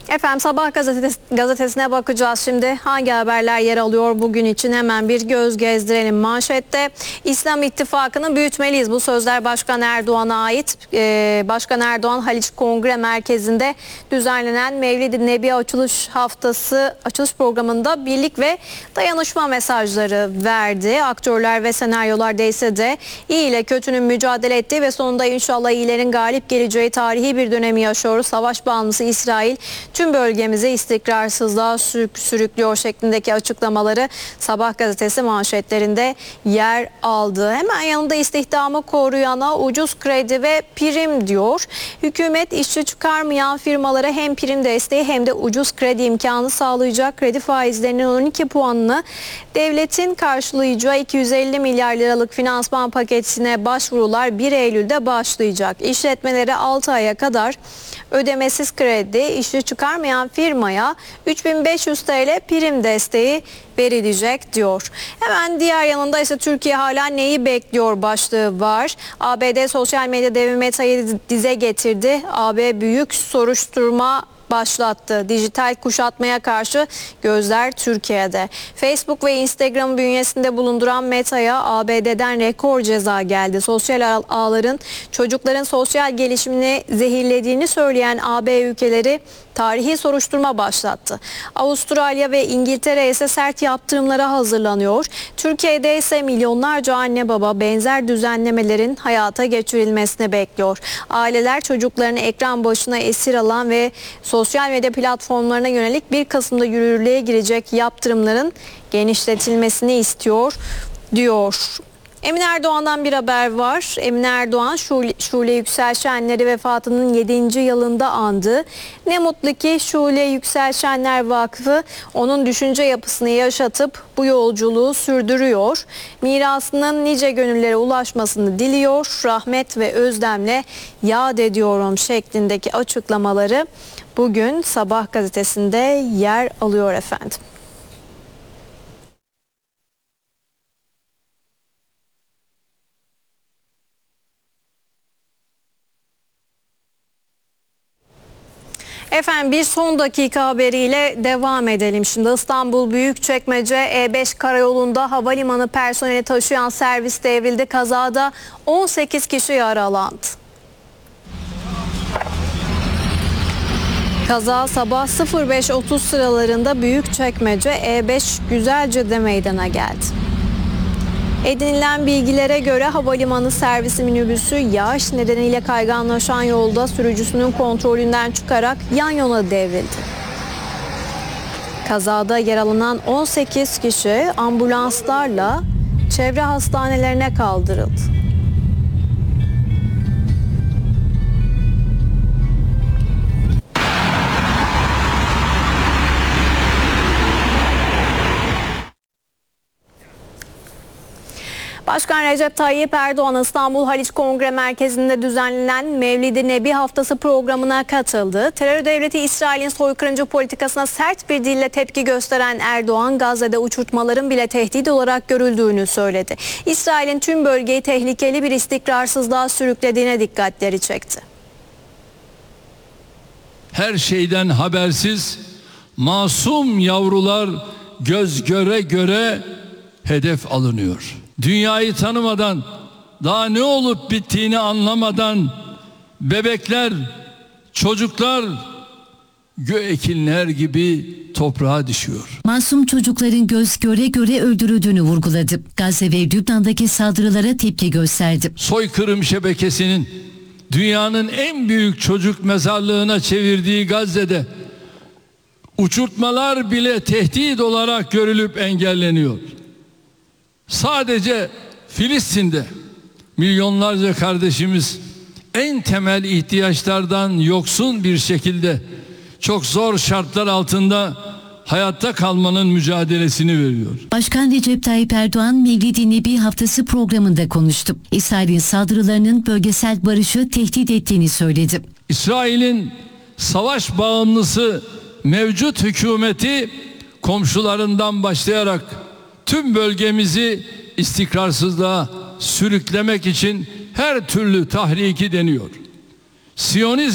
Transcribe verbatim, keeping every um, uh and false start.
Efendim Sabah gazetesi, gazetesine bakacağız şimdi. Hangi haberler yer alıyor bugün için hemen bir göz gezdirelim. Manşette İslam İttifakı'nı büyütmeliyiz. Bu sözler Başkan Erdoğan'a ait. Ee, Başkan Erdoğan Haliç Kongre Merkezi'nde düzenlenen Mevlid-i Nebi açılış haftası açılış programında birlik ve dayanışma mesajları verdi. Aktörler ve senaryolar değişse de iyi ile kötünün mücadele ettiği ve sonunda inşallah iyilerin galip geleceği tarihi bir dönemi yaşıyoruz. Savaş bağımlısı İsrail tüm bölgemizi istikrarsızlığa sürüklüyor şeklindeki açıklamaları Sabah gazetesi manşetlerinde yer aldı. Hemen yanında istihdamı koruyana ucuz kredi ve prim diyor. Hükümet işçi çıkarmayan firmalara hem prim desteği hem de ucuz kredi imkanı sağlayacak. Kredi faizlerinin on iki puanını devletin karşılayacağı iki yüz elli milyar liralık finansman paketine başvurular bir Eylül'de başlayacak. İşletmelere altı aya kadar ödemesiz kredi, işçi çıkarmayan firmaya üç bin beş yüz TL prim desteği verilecek diyor. Hemen diğer yanında ise Türkiye hala neyi bekliyor başlığı var. A B D sosyal medya devi Meta'yı dize getirdi. A B büyük soruşturma başlattı. Dijital kuşatmaya karşı gözler Türkiye'de. Facebook ve Instagram bünyesinde bulunduran Meta'ya A B D'den rekor ceza geldi. Sosyal ağların çocukların sosyal gelişimini zehirlediğini söyleyen A B ülkeleri tarihi soruşturma başlattı. Avustralya ve İngiltere ise sert yaptırımlara hazırlanıyor. Türkiye'de ise milyonlarca anne baba benzer düzenlemelerin hayata geçirilmesini bekliyor. Aileler çocuklarını ekran başına esir alan ve sosyal medya platformlarına yönelik bir Kasım'da yürürlüğe girecek yaptırımların genişletilmesini istiyor diyor. Emin Erdoğan'dan bir haber var. Emin Erdoğan Şule, Şule Yükselşenleri vefatının yedinci yılında andı. Ne mutlu ki Şule Yükselşenler Vakfı onun düşünce yapısını yaşatıp bu yolculuğu sürdürüyor. Mirasının nice gönüllere ulaşmasını diliyor. Rahmet ve özlemle yad ediyorum şeklindeki açıklamaları bugün Sabah gazetesinde yer alıyor efendim. Efendim bir son dakika haberiyle devam edelim. Şimdi İstanbul Büyükçekmece E beş karayolunda havalimanı personeli taşıyan servis devrildi. Kazada on sekiz kişi yaralandı. Kaza sabah sıfır beş otuz sıralarında Büyükçekmece E beş Güzelce'de meydana geldi. Edinilen bilgilere göre havalimanı servisi minibüsü yağış nedeniyle kayganlaşan yolda sürücüsünün kontrolünden çıkarak yan yana devrildi. Kazada yaralanan on sekiz kişi ambulanslarla çevre hastanelerine kaldırıldı. Başkan Recep Tayyip Erdoğan İstanbul Haliç Kongre Merkezi'nde düzenlenen Mevlid-i Nebi haftası programına katıldı. Terör devleti İsrail'in soykırımcı politikasına sert bir dille tepki gösteren Erdoğan, Gazze'de uçurtmaların bile tehdit olarak görüldüğünü söyledi. İsrail'in tüm bölgeyi tehlikeli bir istikrarsızlığa sürüklediğine dikkatleri çekti. Her şeyden habersiz masum yavrular göz göre göre hedef alınıyor. Dünyayı tanımadan, daha ne olup bittiğini anlamadan bebekler, çocuklar göğekinler gibi toprağa düşüyor. Masum çocukların göz göre göre öldürüldüğünü vurguladı. Gazze ve Lübnan'daki saldırılara tepki gösterdi. Soykırım şebekesinin dünyanın en büyük çocuk mezarlığına çevirdiği Gazze'de uçurtmalar bile tehdit olarak görülüp engelleniyor. Sadece Filistin'de milyonlarca kardeşimiz en temel ihtiyaçlardan yoksun bir şekilde çok zor şartlar altında hayatta kalmanın mücadelesini veriyor. Başkan Recep Tayyip Erdoğan Mevlid-i Nebi haftası programında konuştu. İsrail'in saldırılarının bölgesel barışı tehdit ettiğini söyledi. İsrail'in savaş bağımlısı mevcut hükümeti komşularından başlayarak tüm bölgemizi istikrarsızlığa sürüklemek için her türlü tahriki deniyor. Siyonizm